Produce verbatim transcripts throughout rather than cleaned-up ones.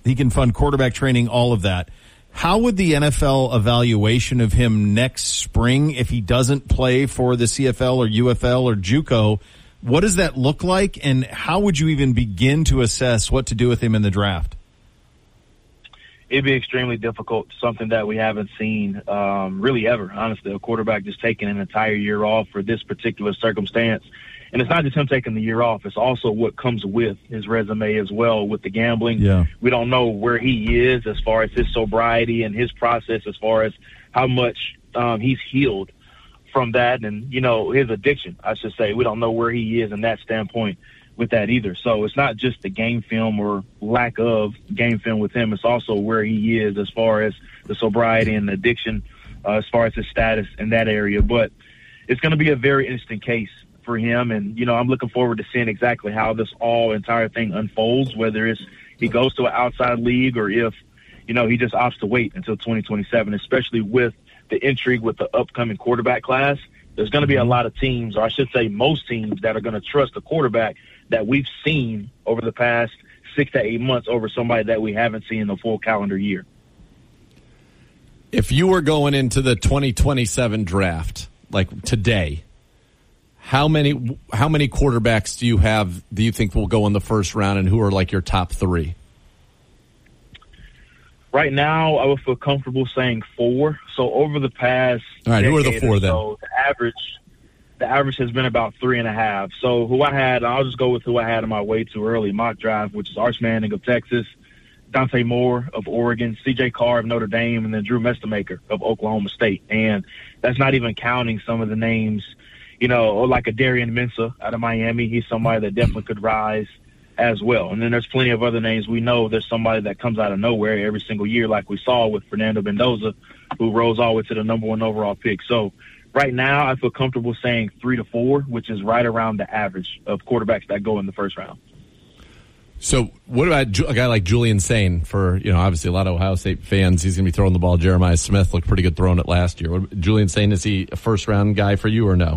He can fund quarterback training, all of that. How would the N F L evaluation of him next spring, if he doesn't play for the C F L or U F L or JUCO, what does that look like, and how would you even begin to assess what to do with him in the draft? It'd be extremely difficult, something that we haven't seen um, really ever, honestly, a quarterback just taking an entire year off for this particular circumstance. And it's not just him taking the year off. It's also what comes with his resume as well with the gambling. Yeah. We don't know where he is as far as his sobriety and his process as far as how much um, he's healed from that and, you know, his addiction, I should say. We don't know where he is in that standpoint with that either. So it's not just the game film or lack of game film with him. It's also where he is as far as the sobriety and the addiction, uh, as far as his status in that area. But it's going to be a very interesting case for him. And, you know, I'm looking forward to seeing exactly how this all entire thing unfolds, whether it's he goes to an outside league or if, you know, he just opts to wait until twenty twenty-seven, especially with the intrigue with the upcoming quarterback class. There's going to be a lot of teams, or I should say most teams, that are going to trust the quarterback that we've seen over the past six to eight months over somebody that we haven't seen in the full calendar year. If you were going into the twenty twenty-seven draft, like today, how many how many quarterbacks do you have, do you think will go in the first round, and who are like your top three? Right now, I would feel comfortable saying four. So over the past All right, who are the four then? So the average, the average has been about three and a half. So who I had, I'll just go with who I had on my way too early mock draft, which is Arch Manning of Texas, Dante Moore of Oregon, C J Carr of Notre Dame, and then Drew Mestemaker of Oklahoma State. And that's not even counting some of the names, you know, like a Darian Mensah out of Miami. He's somebody that definitely could rise as well. And then there's plenty of other names. We know there's somebody that comes out of nowhere every single year, like we saw with Fernando Mendoza, who rose all the way to the number one overall pick. So right now I feel comfortable saying three to four, which is right around the average of quarterbacks that go in the first round. So what about a guy like Julian Sain? For, you know, obviously a lot of Ohio State fans, he's going to be throwing the ball. Jeremiah Smith looked pretty good throwing it last year. What, Julian Sain, is he a first-round guy for you or no?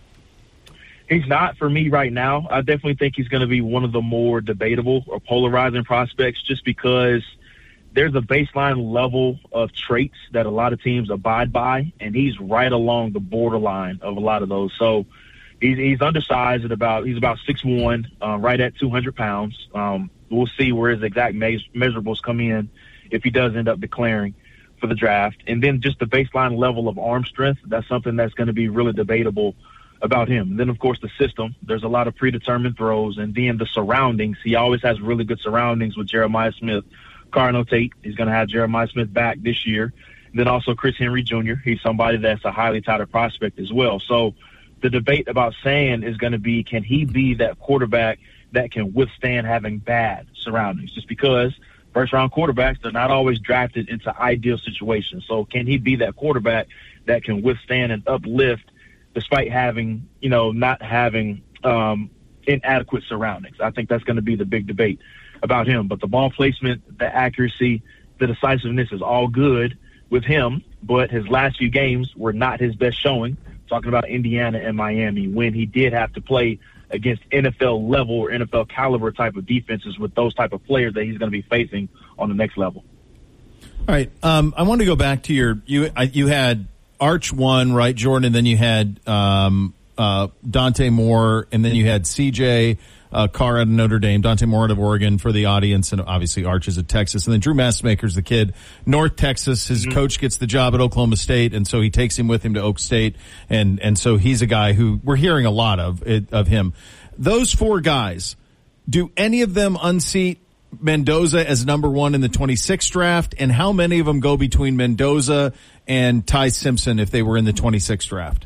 He's not for me right now. I definitely think he's going to be one of the more debatable or polarizing prospects just because there's a baseline level of traits that a lot of teams abide by, and he's right along the borderline of a lot of those. So he's, he's undersized at about, he's about six one, uh, right at two hundred pounds. Um, we'll see where his exact me- measurables come in if he does end up declaring for the draft. And then just the baseline level of arm strength, that's something that's going to be really debatable about him. And then, of course, the system. There's a lot of predetermined throws. And then the surroundings. He always has really good surroundings with Jeremiah Smith. Carnell Tate, he's going to have Jeremiah Smith back this year. And then also Chris Henry Junior He's somebody that's a highly touted prospect as well. So the debate about Sain is going to be, can he be that quarterback that can withstand having bad surroundings? Just because first-round quarterbacks, they're not always drafted into ideal situations. So can he be that quarterback that can withstand and uplift despite having, you know, not having um, inadequate surroundings? I think that's going to be the big debate about him. But the ball placement, the accuracy, the decisiveness is all good with him, but his last few games were not his best showing. Talking about Indiana and Miami, when he did have to play against N F L level or N F L caliber type of defenses with those type of players that he's going to be facing on the next level. All right. Um, I want to go back to your, you, I, you had Arch one, right, Jordan, and then you had um, uh, Dante Moore, and then you had C J uh, Carr out of Notre Dame, Dante Moore out of Oregon for the audience, and obviously Arch is at Texas, and then Drew Mestemaker's the kid, North Texas. His mm-hmm. coach gets the job at Oklahoma State, and so he takes him with him to Oak State, and and so he's a guy who we're hearing a lot of of him. Those four guys, do any of them unseat Mendoza as number one in the twenty-sixth draft, and how many of them go between Mendoza and Ty Simpson if they were in the twenty-sixth draft?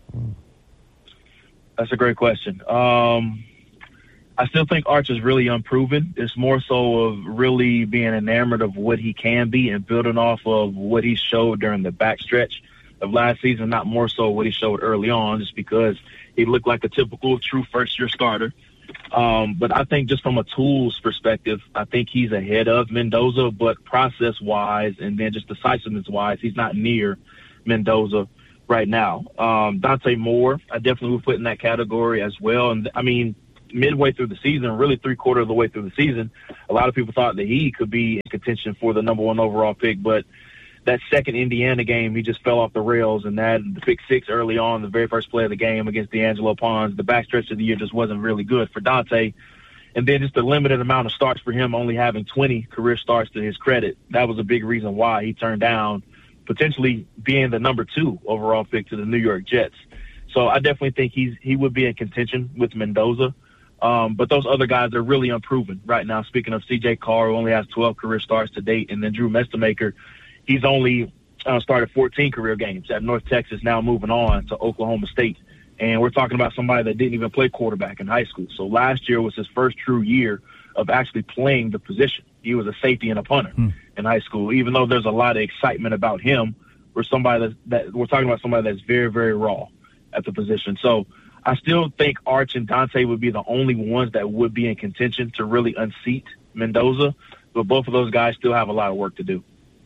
That's a great question. Um, I still think Arch is really unproven. It's more so of really being enamored of what he can be and building off of what he showed during the backstretch of last season, not more so what he showed early on, just because he looked like a typical true first-year starter. Um, but I think just from a tools perspective, I think he's ahead of Mendoza, but process-wise and then just decisiveness-wise, he's not near Mendoza right now. Um, Dante Moore, I definitely would put in that category as well. And, I mean, midway through the season, really three quarters of the way through the season, a lot of people thought that he could be in contention for the number one overall pick. But that second Indiana game, he just fell off the rails, and that the pick six early on, the very first play of the game against D'Angelo Pons, the backstretch of the year just wasn't really good for Dante. And then just the limited amount of starts for him, only having twenty career starts to his credit, that was a big reason why he turned down potentially being the number two overall pick to the New York Jets. So I definitely think he's he would be in contention with Mendoza. Um, but those other guys are really unproven right now. Speaking of C J Carr, who only has twelve career starts to date, and then Drew Mestemaker, he's only uh, started fourteen career games at North Texas, now moving on to Oklahoma State. And we're talking about somebody that didn't even play quarterback in high school. So last year was his first true year of actually playing the position. He was a safety and a punter hmm. in high school. Even though there's a lot of excitement about him, we're somebody that, that we're talking about somebody that's very, very raw at the position. So I still think Arch and Dante would be the only ones that would be in contention to really unseat Mendoza. But both of those guys still have a lot of work to do.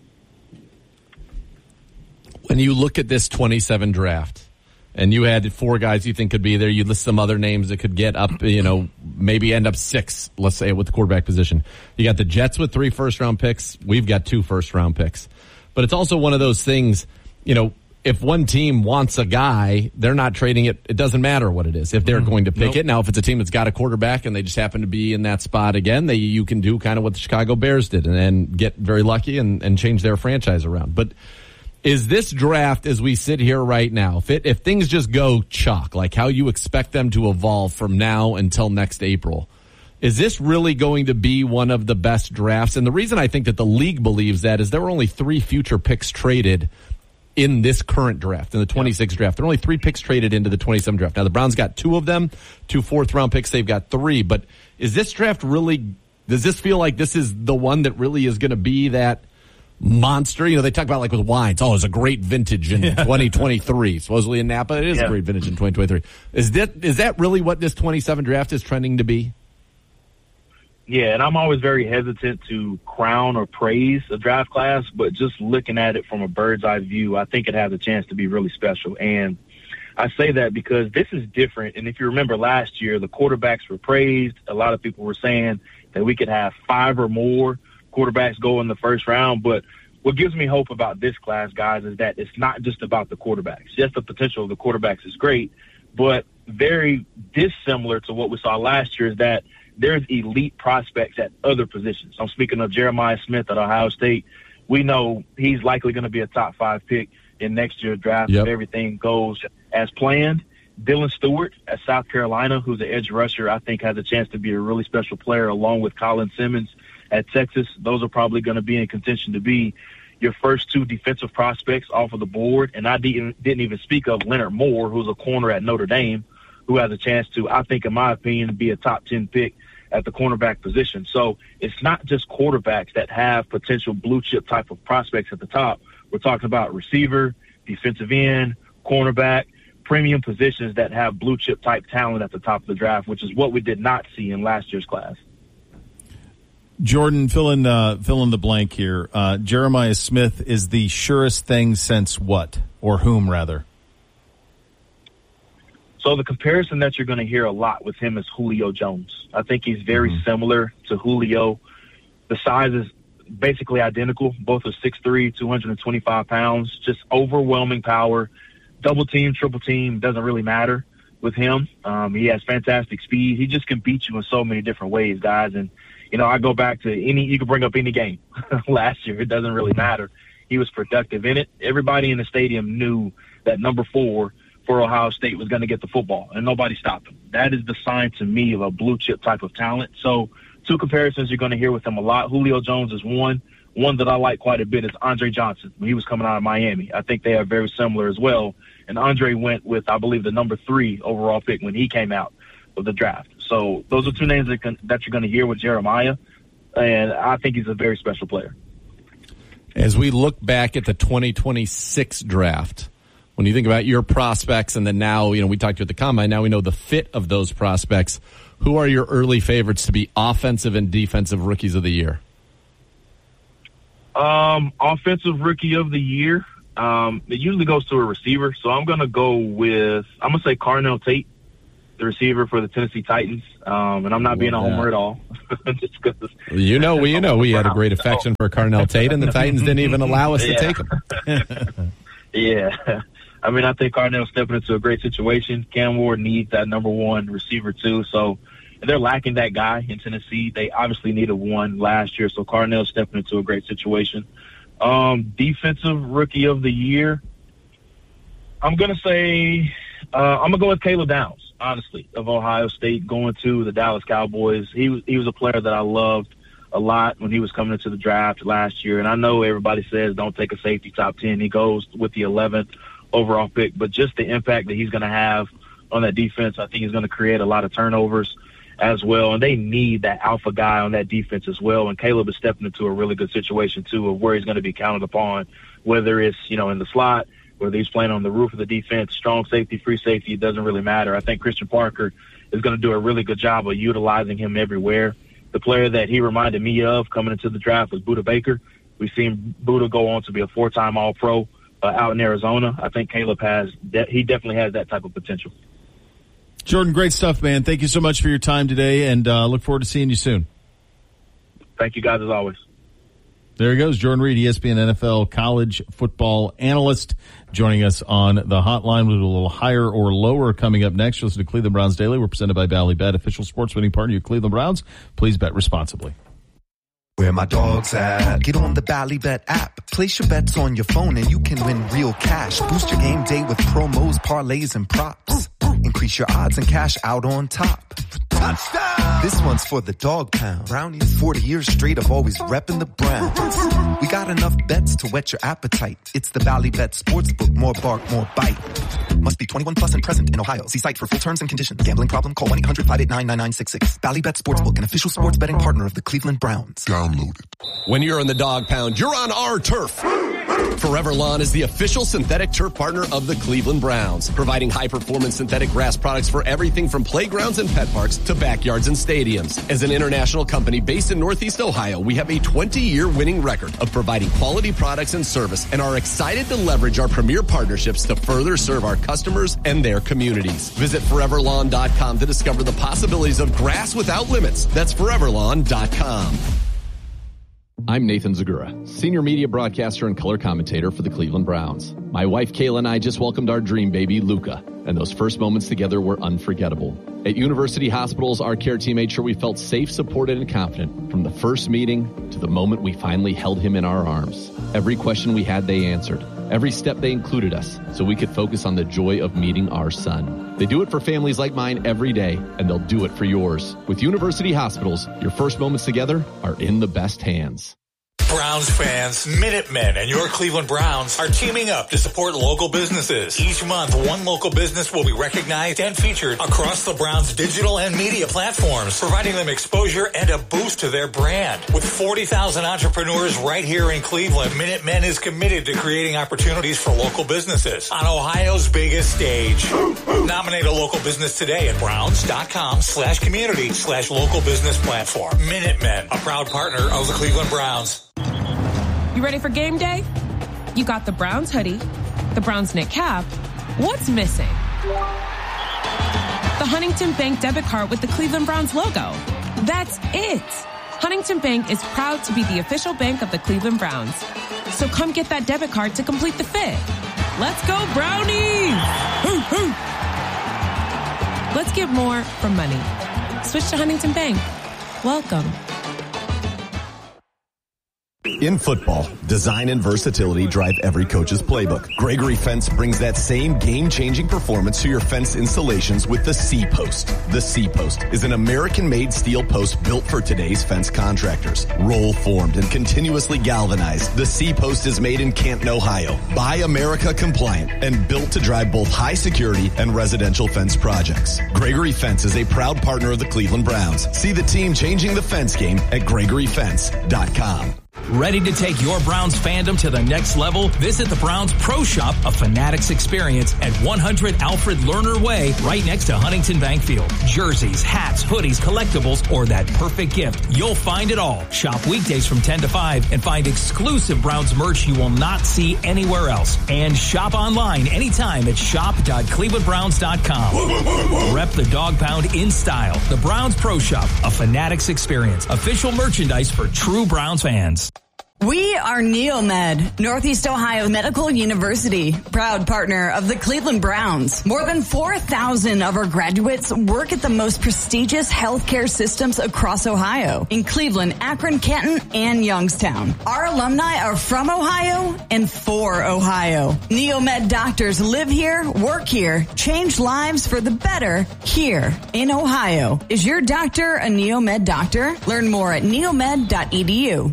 When you look at this twenty-seven draft, and you had four guys you think could be there, you list some other names that could get up, you know, maybe end up six, let's say, with the quarterback position. You got the Jets with three first-round picks. We've got two first-round picks. But it's also one of those things, you know, if one team wants a guy, they're not trading it. It doesn't matter what it is if they're going to pick nope. it. Now, if it's a team that's got a quarterback and they just happen to be in that spot again, they you can do kind of what the Chicago Bears did and, and get very lucky and, and change their franchise around. But is this draft, as we sit here right now, if, it, if things just go chalk, like how you expect them to evolve from now until next April, is this really going to be one of the best drafts? And the reason I think that the league believes that is there were only three future picks traded in this current draft, in the twenty-six draft. There are only three picks traded into the twenty-seven draft. Now, the Browns got two of them, two fourth-round picks. They've got three. But is this draft really – does this feel like this is the one that really is going to be that monster? You know, they talk about like with wines. Oh, it's a great vintage in yeah. twenty twenty-three. Supposedly in Napa, it is yeah. a great vintage in twenty twenty-three. Is that is that really what this twenty-seven draft is trending to be? Yeah, and I'm always very hesitant to crown or praise a draft class, but just looking at it from a bird's eye view, I think it has a chance to be really special. And I say that because this is different. And if you remember last year, the quarterbacks were praised. A lot of people were saying that we could have five or more quarterbacks go in the first round. But what gives me hope about this class, guys, is that it's not just about the quarterbacks. Yes, the potential of the quarterbacks is great, but very dissimilar to what we saw last year is that there's elite prospects at other positions. I'm speaking of Jeremiah Smith at Ohio State. We know he's likely going to be a top five pick in next year's draft yep. if everything goes as planned. Dylan Stewart at South Carolina, who's an edge rusher, I think has a chance to be a really special player, along with Colin Simmons at Texas. Those are probably going to be in contention to be your first two defensive prospects off of the board. And I didn't, didn't even speak of Leonard Moore, who's a corner at Notre Dame, who has a chance to, I think, in my opinion, be a top ten pick at the cornerback position. So it's not just quarterbacks that have potential blue chip type of prospects at the top. We're talking about receiver, defensive end, cornerback, premium positions that have blue chip type talent at the top of the draft, which is what we did not see in last year's class. Jordan, fill in, uh, fill in the blank here. Uh, Jeremiah Smith is the surest thing since what, or whom rather? So the comparison that you're going to hear a lot with him is Julio Jones. I think he's very mm-hmm. similar to Julio. The size is basically identical. Both are six three, two hundred twenty-five pounds, just overwhelming power. Double team, triple team, doesn't really matter with him. Um, he has fantastic speed. He just can beat you in so many different ways, guys. And, you know, I go back to any, you can bring up any game last year. It doesn't really matter. He was productive in it. Everybody in the stadium knew that number four for Ohio State was going to get the football, and nobody stopped him. That is the sign to me of a blue chip type of talent. So two comparisons you're going to hear with him a lot. Julio Jones is one. One that I like quite a bit is Andre Johnson when he was coming out of Miami. I think they are very similar as well. And Andre went with, I believe, the number three overall pick when he came out of the draft. So those are two names that, can, that you're going to hear with Jeremiah, and I think he's a very special player. As we look back at the twenty twenty-six draft, when you think about your prospects and then now, you know, we talked at the combine, now we know the fit of those prospects. Who are your early favorites to be offensive and defensive rookies of the year? Um, offensive rookie of the year, um, it usually goes to a receiver. So I'm going to go with, I'm going to say Carnell Tate the receiver for the Tennessee Titans, um, and I'm not being a homer at all. Just cause you know, we you know we had a great affection for Carnell Tate, and the Titans didn't even allow us yeah. to take him. yeah, I mean, I think Carnell's stepping into a great situation. Cam Ward needs that number one receiver too, so they're lacking that guy in Tennessee. They obviously needed one last year, so Carnell's stepping into a great situation. Um, defensive rookie of the year, I'm gonna say uh, I'm gonna go with Caleb Downs. Honestly, of Ohio State, going to the Dallas Cowboys. He was he was a player that I loved a lot when he was coming into the draft last year. And I know everybody says don't take a safety top ten. He goes with the eleventh overall pick. But just the impact that he's going to have on that defense, I think he's going to create a lot of turnovers as well. And they need that alpha guy on that defense as well. And Caleb is stepping into a really good situation, too, of where he's going to be counted upon, whether it's, you know, in the slot, whether he's playing on the roof of the defense, strong safety, free safety, it doesn't really matter. I think Christian Parker is going to do a really good job of utilizing him everywhere. The player that he reminded me of coming into the draft was Budda Baker. We've seen Budda go on to be a four-time All-Pro uh, out in Arizona. I think Caleb has de- – he definitely has that type of potential. Jordan, great stuff, man. Thank you so much for your time today, and uh, look forward to seeing you soon. Thank you, guys, as always. There he goes, Jordan Reed, E S P N N F L college football analyst, joining us on the hotline with a little higher or lower coming up next. Listen to Cleveland Browns Daily. We're presented by Ballybet, official sports betting partner of your Cleveland Browns. Please bet responsibly. Where my dog's at. Get on the Ballybet app. Place your bets on your phone and you can win real cash. Boost your game day with promos, parlays, and props. Increase your odds and cash out on top. Touchdown! This one's for the dog pound. Brownies, forty years straight of always repping the Browns. We got enough bets to whet your appetite. It's the Ballybet Sportsbook. More bark, more bite. Must be twenty-one plus and present in Ohio. See site for full terms and conditions. Gambling problem? Call one eight hundred five eight nine nine nine six six. Ballybet Sportsbook, an official sports betting partner of the Cleveland Browns. Download it. When you're in the dog pound, you're on our turf. Forever Lawn is the official synthetic turf partner of the Cleveland Browns, providing high-performance synthetic grass products for everything from playgrounds and pet parks to backyards and stadiums. As an international company based in Northeast Ohio, we have a twenty-year winning record of providing quality products and service and are excited to leverage our premier partnerships to further serve our customers and their communities. Visit forever lawn dot com to discover the possibilities of grass without limits. That's forever lawn dot com. I'm Nathan Zagura, senior media broadcaster and color commentator for the Cleveland Browns. My wife Kayla and I just welcomed our dream baby, Luca, and those first moments together were unforgettable. At University Hospitals, our care team made sure we felt safe, supported, and confident from the first meeting to the moment we finally held him in our arms. Every question we had, they answered. Every step, they included us so we could focus on the joy of meeting our son. They do it for families like mine every day, and they'll do it for yours. With University Hospitals, your first moments together are in the best hands. Browns fans, Minutemen, and your Cleveland Browns are teaming up to support local businesses. Each month, one local business will be recognized and featured across the Browns' digital and media platforms, providing them exposure and a boost to their brand. With forty thousand entrepreneurs right here in Cleveland, Minutemen is committed to creating opportunities for local businesses on Ohio's biggest stage. Nominate a local business today at browns.com slash community slash local business platform. Minutemen, a proud partner of the Cleveland Browns. You ready for game day? You got the Browns hoodie, the Browns knit cap. What's missing? The Huntington Bank debit card with the Cleveland Browns logo. That's it. Huntington Bank is proud to be the official bank of the Cleveland Browns. So come get that debit card to complete the fit. Let's go Brownies! Hoo, hoo. Let's get more for money. Switch to Huntington Bank. Welcome. In football, design and versatility drive every coach's playbook. Gregory Fence brings that same game-changing performance to your fence installations with the C-Post. The C-Post is an American-made steel post built for today's fence contractors. Roll-formed and continuously galvanized, the C-Post is made in Canton, Ohio. Buy America compliant and built to drive both high security and residential fence projects. Gregory Fence is a proud partner of the Cleveland Browns. See the team changing the fence game at gregory fence dot com. Ready to take your Browns fandom to the next level? Visit the Browns Pro Shop, a Fanatics experience at one hundred Alfred Lerner Way, right next to Huntington Bank Field. Jerseys, hats, hoodies, collectibles, or that perfect gift. You'll find it all. Shop weekdays from ten to five and find exclusive Browns merch you will not see anywhere else. And shop online anytime at shop dot cleveland browns dot com. Rep the dog pound in style. The Browns Pro Shop, a Fanatics experience. Official merchandise for true Browns fans. We are Neomed, Northeast Ohio Medical University, proud partner of the Cleveland Browns. More than four thousand of our graduates work at the most prestigious healthcare systems across Ohio, in Cleveland, Akron, Canton, and Youngstown. Our alumni are from Ohio and for Ohio. Neomed doctors live here, work here, change lives for the better here in Ohio. Is your doctor a Neomed doctor? Learn more at neomed dot e d u.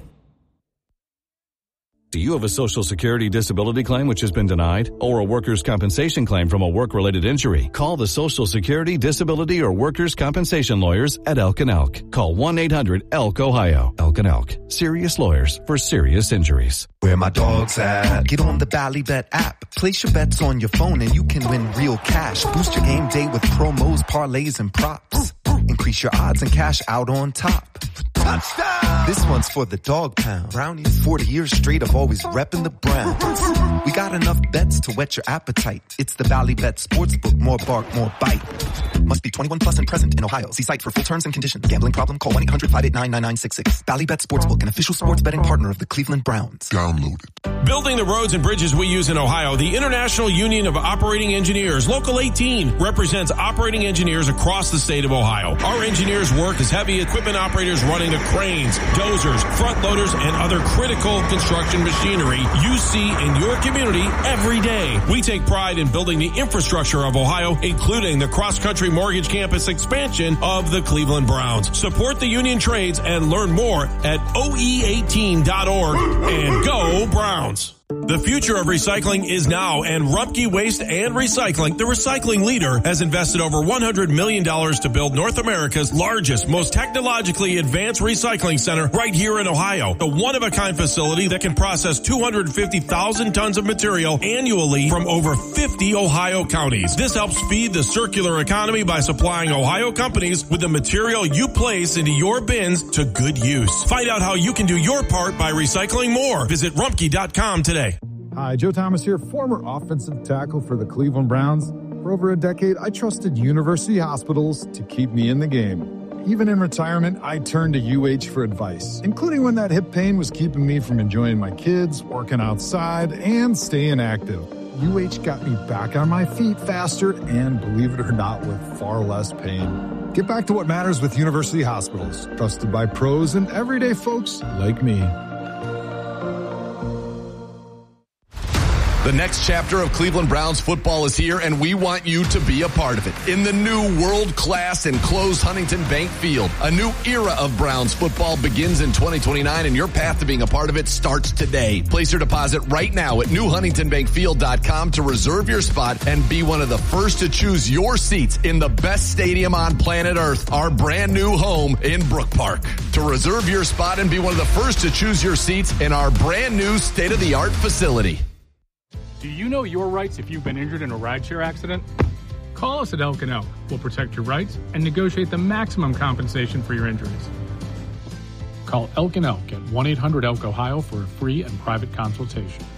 Do you have a Social Security disability claim which has been denied? Or a workers' compensation claim from a work-related injury? Call the Social Security, Disability, or Workers' Compensation Lawyers at Elk and Elk. Call one eight hundred E L K Ohio. Elk and Elk. Serious lawyers for serious injuries. Where my dog's at? Get on the Ballybet app. Place your bets on your phone and you can win real cash. Boost your game day with promos, parlays, and props. Increase your odds and cash out on top. Touchdown! This one's for the dog pound. Brownies, forty years straight of always repping the Browns. We got enough bets to whet your appetite. It's the Ballybet Sportsbook. More bark, more bite. Must be twenty-one plus and present in Ohio. See site for full terms and conditions. Gambling problem? Call one eight hundred five eight nine nine nine six six. Ballybet Sportsbook, an official sports betting partner of the Cleveland Browns. Download it. Building the roads and bridges we use in Ohio, the International Union of Operating Engineers, Local eighteen, represents operating engineers across the state of Ohio. Our engineers work as heavy equipment operators running the cranes, dozers, front loaders, and other critical construction machinery you see in your community every day. We take pride in building the infrastructure of Ohio, including the cross-country mortgage campus expansion of the Cleveland Browns. Support the union trades and learn more at O E eighteen dot org and go Browns. The future of recycling is now, and Rumpke Waste and Recycling, the recycling leader, has invested over one hundred million dollars to build North America's largest, most technologically advanced recycling center right here in Ohio. A one-of-a-kind facility that can process two hundred fifty thousand tons of material annually from over fifty Ohio counties. This helps feed the circular economy by supplying Ohio companies with the material you place into your bins to good use. Find out how you can do your part by recycling more. Visit rumpke dot com today. Hi, Joe Thomas here, former offensive tackle for the Cleveland Browns. For over a decade, I trusted university hospitals to keep me in the game. Even in retirement, I turned to U H for advice, including when that hip pain was keeping me from enjoying my kids, working outside, and staying active. U H got me back on my feet faster and, believe it or not, with far less pain. Get back to what matters with university hospitals, trusted by pros and everyday folks like me. The next chapter of Cleveland Browns football is here, and we want you to be a part of it. In the new world-class enclosed Huntington Bank Field, a new era of Browns football begins in twenty twenty-nine, and your path to being a part of it starts today. Place your deposit right now at new huntington bank field dot com to reserve your spot and be one of the first to choose your seats in the best stadium on planet Earth, our brand new home in Brook Park. To reserve your spot and be one of the first to choose your seats in our brand new state-of-the-art facility. Do you know your rights if you've been injured in a rideshare accident? Call us at Elk and Elk. We'll protect your rights and negotiate the maximum compensation for your injuries. Call Elk and Elk at one eight hundred E L K Ohio for a free and private consultation.